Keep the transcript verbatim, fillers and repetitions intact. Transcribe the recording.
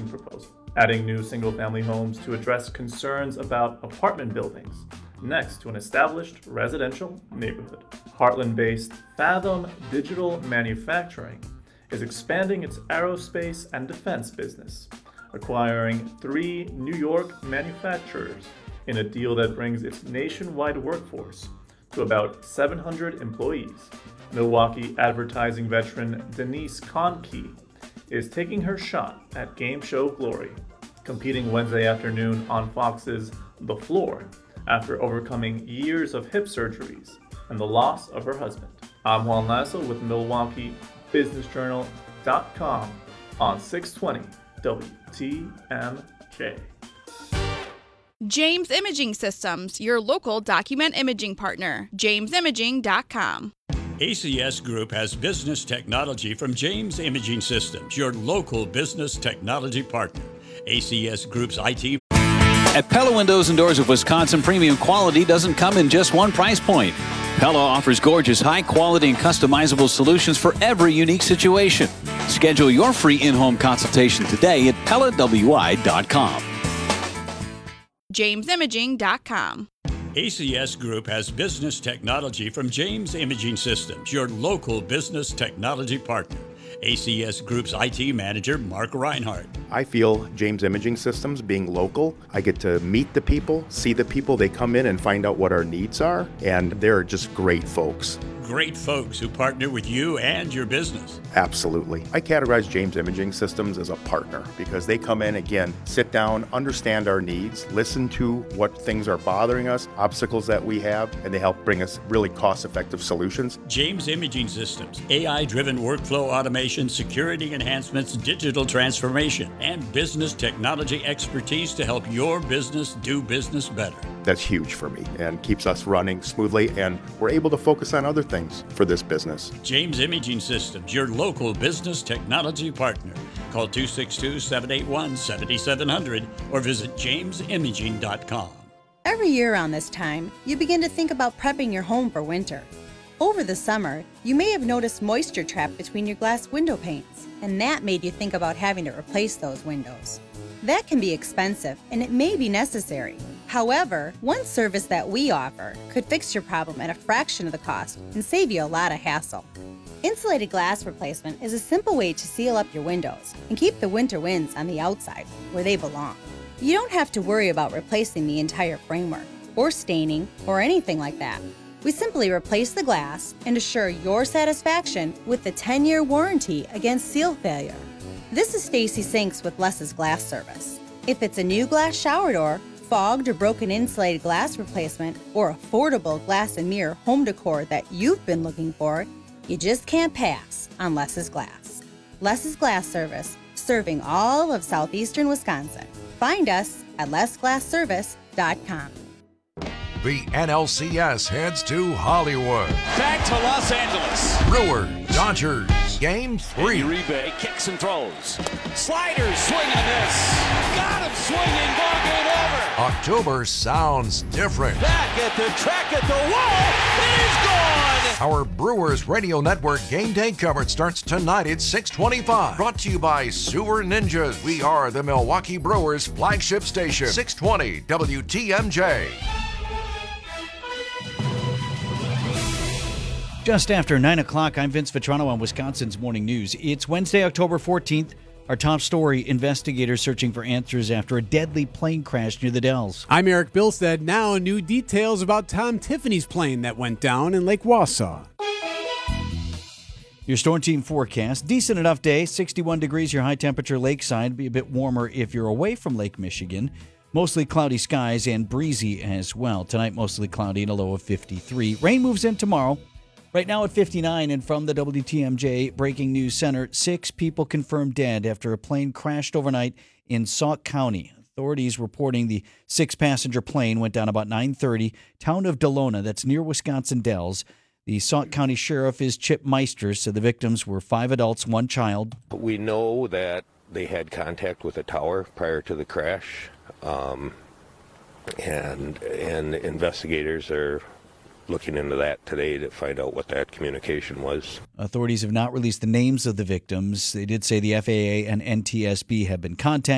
housing proposal, adding new single-family homes to address concerns about apartment buildings next to an established residential neighborhood. Heartland-based Fathom Digital Manufacturing is expanding its aerospace and defense business, acquiring three New York manufacturers in a deal that brings its nationwide workforce to about seven hundred employees. Milwaukee advertising veteran Denise Conkey is taking her shot at game show glory, competing Wednesday afternoon on Fox's The Floor after overcoming years of hip surgeries and the loss of her husband. I'm Juan Lasso with Milwaukee Business Journal dot com on six twenty W T M J. James Imaging Systems, your local document imaging partner. James Imaging dot com. A C S Group has business technology from James Imaging Systems, your local business technology partner. A C S Group's I T. At Pella Windows and Doors of Wisconsin, premium quality doesn't come in just one price point. Pella offers gorgeous, high-quality and customizable solutions for every unique situation. Schedule your free in-home consultation today at Pella W I dot com. James Imaging dot com. A C S Group has business technology from James Imaging Systems, your local business technology partner. A C S Group's I T manager, Mark Reinhardt. I feel James Imaging Systems, being local, I get to meet the people, see the people. They come in and find out what our needs are, and they're just great folks. Great folks who partner with you and your business. Absolutely. I categorize James Imaging Systems as a partner because they come in, again, sit down, understand our needs, listen to what things are bothering us, obstacles that we have, and they help bring us really cost-effective solutions. James Imaging Systems, A I-driven workflow automation, security enhancements, digital transformation, and business technology expertise to help your business do business better. That's huge for me and keeps us running smoothly, and we're able to focus on other things for this business. James Imaging Systems, your local business technology partner. Call two six two, seven eight one, seven seven zero zero or visit James Imaging dot com. Every year around this time, you begin to think about prepping your home for winter. Over the summer, you may have noticed moisture trapped between your glass window panes, and that made you think about having to replace those windows. That can be expensive, and it may be necessary. However, one service that we offer could fix your problem at a fraction of the cost and save you a lot of hassle. Insulated glass replacement is a simple way to seal up your windows and keep the winter winds on the outside where they belong. You don't have to worry about replacing the entire framework, or staining, or anything like that. We simply replace the glass and assure your satisfaction with the ten-year warranty against seal failure. This is Stacy Sinks with Less's Glass Service. If it's a new glass shower door, fogged or broken insulated glass replacement, or affordable glass and mirror home decor that you've been looking for, you just can't pass on Less's Glass. Less's Glass Service, serving all of southeastern Wisconsin. Find us at less glass service dot com. The N L C S heads to Hollywood. Back to Los Angeles. Brewers, Dodgers, Game three. Uribe kicks and throws. Sliders, swing and a miss. Got him swinging, ball game over. October sounds different. Back at the track at the wall. He's gone. Our Brewers Radio Network game day coverage starts tonight at six twenty-five. Brought to you by Sewer Ninjas. We are the Milwaukee Brewers flagship station. six twenty W T M J. Just after nine o'clock, I'm Vince Vitrano on Wisconsin's Morning News. It's Wednesday, October fourteenth. Our top story, investigators searching for answers after a deadly plane crash near the Dells. I'm Eric Bilstead. Now, new details about Tom Tiffany's plane that went down in Lake Wausau. Your Storm Team forecast, decent enough day, sixty-one degrees, your high temperature lakeside. Be a bit warmer if you're away from Lake Michigan. Mostly cloudy skies and breezy as well. Tonight, mostly cloudy and a low of fifty-three. Rain moves in tomorrow. Right now at fifty-nine, and from the W T M J Breaking News Center, six people confirmed dead after a plane crashed overnight in Sauk County. Authorities reporting the six-passenger plane went down about nine thirty, town of Delona, that's near Wisconsin Dells. The Sauk County Sheriff is Chip Meister, said the victims were five adults, one child. We know that they had contact with a tower prior to the crash, um, and and investigators are looking into that today to find out what that communication was. Authorities have not released the names of the victims. They did say the F A A and N T S B have been contacted.